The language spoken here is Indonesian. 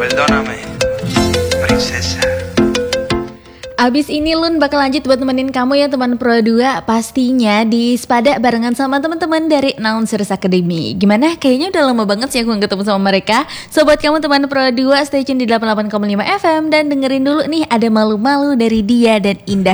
Perdóname, princesa. Abis ini Lun bakal lanjut buat temenin kamu ya teman Pro 2. Pastinya di Spada barengan sama teman-teman dari Announcers Academy. Gimana? Kayaknya udah lama banget sih aku gak ketemu sama mereka. So buat kamu teman Pro 2, stay tune di 88,5 FM. Dan dengerin dulu nih, ada Malu-Malu dari Dia dan Indah.